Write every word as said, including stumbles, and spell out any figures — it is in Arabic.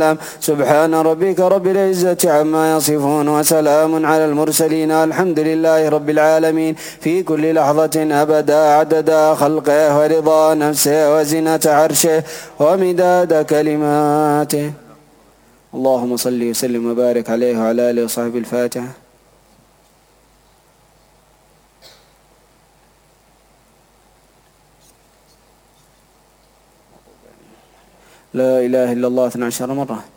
سبحان ربك رب العزة عما يصفون وسلام على المرسلين الحمد لله رب العالمين في كل لحظة أبدا عدد خلقه ورضا نفسه وزنة عرشه ومداد كلماته. اللهم صل وسلم وبارك عليه وعلى آله وصحبه. الفاتحة. لا إله إلا الله اثنتا عشرة مرة.